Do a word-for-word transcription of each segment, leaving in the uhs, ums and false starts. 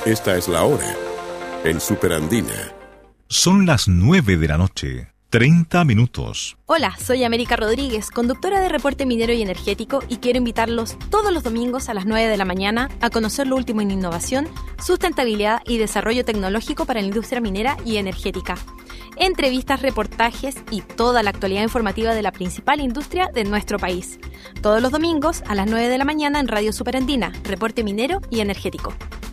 Esta es la hora en Superandina. Son las nueve de la noche, treinta minutos. Hola, soy América Rodríguez, conductora de Reporte Minero y Energético, y quiero invitarlos todos los domingos a las nueve de la mañana a conocer lo último en innovación, sustentabilidad y desarrollo tecnológico para la industria minera y energética. Entrevistas, reportajes y toda la actualidad informativa de la principal industria de nuestro país. Todos los domingos a las nueve de la mañana en Radio Superandina, Reporte Minero y Energético.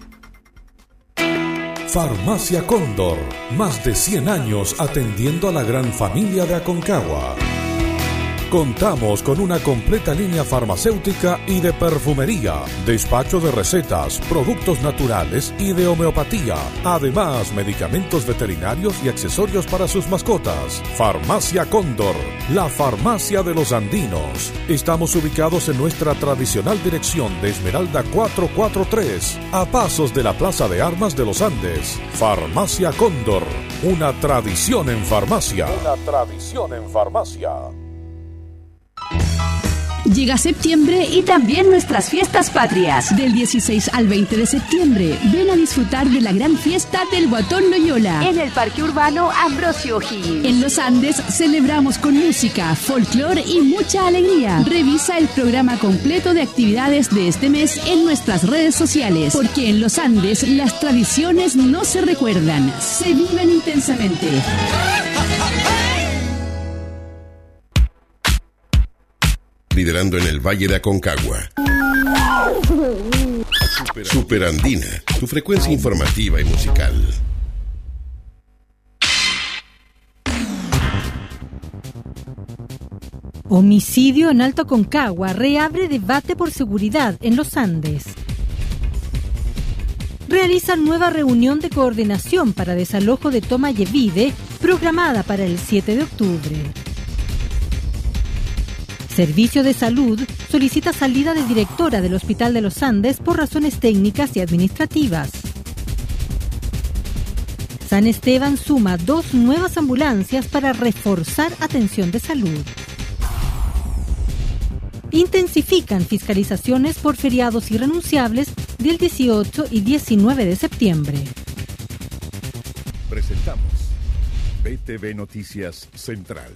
Farmacia Cóndor, más de cien años atendiendo a la gran familia de Aconcagua. Contamos con una completa línea farmacéutica y de perfumería, despacho de recetas, productos naturales y de homeopatía. Además, medicamentos veterinarios y accesorios para sus mascotas. Farmacia Cóndor, la farmacia de los andinos. Estamos ubicados en nuestra tradicional dirección de Esmeralda cuatrocientos cuarenta y tres, a pasos de la Plaza de Armas de los Andes. Farmacia Cóndor, una tradición en farmacia. Una tradición en farmacia. Llega septiembre y también nuestras fiestas patrias. Del dieciséis al veinte de septiembre, ven a disfrutar de la gran fiesta del Guatón Loyola en el Parque Urbano Ambrosio O'Higgins. En los Andes celebramos con música, folclor y mucha alegría. Revisa el programa completo de actividades de este mes en nuestras redes sociales, porque en los Andes las tradiciones no se recuerdan, se viven intensamente. Liderando en el Valle de Aconcagua. Super, Superandina, tu frecuencia informativa y musical. Homicidio en Alto Aconcagua reabre debate por seguridad en los Andes. Realizan nueva reunión de coordinación para desalojo de Toma Yevide, programada para el siete de octubre. Servicio de Salud solicita salida de directora del Hospital de los Andes por razones técnicas y administrativas. San Esteban suma dos nuevas ambulancias para reforzar atención de salud. Intensifican fiscalizaciones por feriados irrenunciables del dieciocho y diecinueve de septiembre. Presentamos B T V Noticias Central.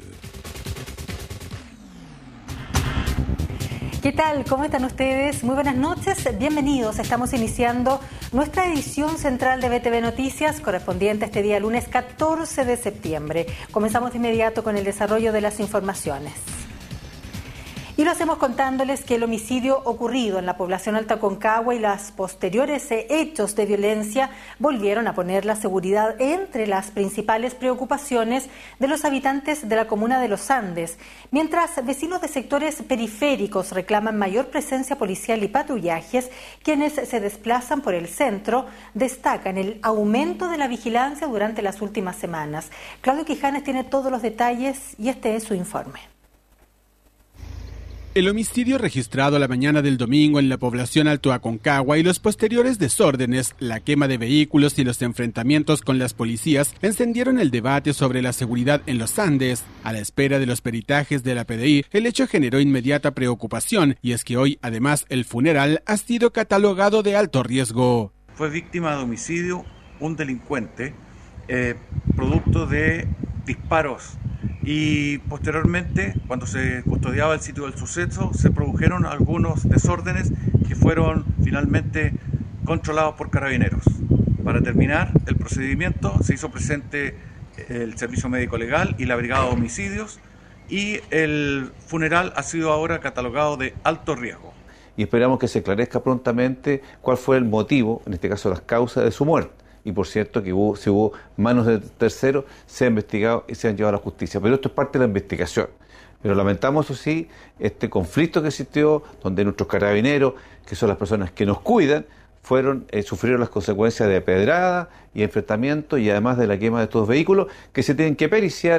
¿Qué tal? ¿Cómo están ustedes? Muy buenas noches, bienvenidos. Estamos iniciando nuestra edición central de B T V Noticias, correspondiente a este día lunes catorce de septiembre. Comenzamos de inmediato con el desarrollo de las informaciones. Y lo hacemos contándoles que el homicidio ocurrido en la población Alto Aconcagua y los posteriores hechos de violencia volvieron a poner la seguridad entre las principales preocupaciones de los habitantes de la comuna de Los Andes, mientras vecinos de sectores periféricos reclaman mayor presencia policial y patrullajes. Quienes se desplazan por el centro destacan el aumento de la vigilancia durante las últimas semanas. Claudio Quijanes tiene todos los detalles y este es su informe. El homicidio registrado la mañana del domingo en la población Alto Aconcagua y los posteriores desórdenes, la quema de vehículos y los enfrentamientos con las policías encendieron el debate sobre la seguridad en los Andes. A la espera de los peritajes de la P D I, el hecho generó inmediata preocupación, y es que hoy, además, el funeral ha sido catalogado de alto riesgo. Fue víctima de homicidio un delincuente, eh, producto de disparos. Y posteriormente, cuando se custodiaba el sitio del suceso, se produjeron algunos desórdenes que fueron finalmente controlados por carabineros. Para terminar el procedimiento, se hizo presente el Servicio Médico Legal y la Brigada de Homicidios, y el funeral ha sido ahora catalogado de alto riesgo. Y esperamos que se esclarezca prontamente cuál fue el motivo, en este caso las causas de su muerte. Y por cierto que hubo, si hubo manos de terceros, se ha investigado y se han llevado a la justicia. Pero esto es parte de la investigación. Pero lamentamos, eso sí, este conflicto que existió, donde nuestros carabineros, que son las personas que nos cuidan, fueron eh, sufrieron las consecuencias de pedrada y enfrentamiento, y además de la quema de estos vehículos, que se tienen que periciar